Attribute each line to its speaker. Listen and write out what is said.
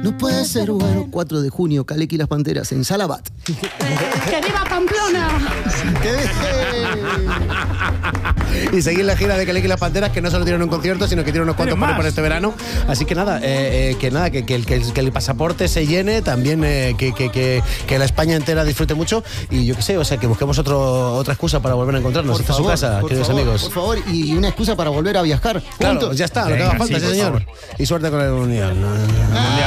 Speaker 1: no puede ser bueno. 4 de junio, Kaleki y las Panteras en Salabat.
Speaker 2: ¡Que viva Pamplona!
Speaker 3: Y seguir la gira de Kaleki y las Panteras, que no solo tienen un concierto, sino que tienen unos cuantos para este verano. Así que nada, que el pasaporte se llene, también que la España entera disfrute mucho. Y yo qué sé, o sea, que busquemos otra excusa para volver a encontrarnos. Esta es su casa, queridos amigos.
Speaker 1: Por favor, y una excusa para volver a viajar.
Speaker 3: Claro,
Speaker 1: juntos.
Speaker 3: Ya está, lo que haga falta, sí, señor. Y suerte con el Unión.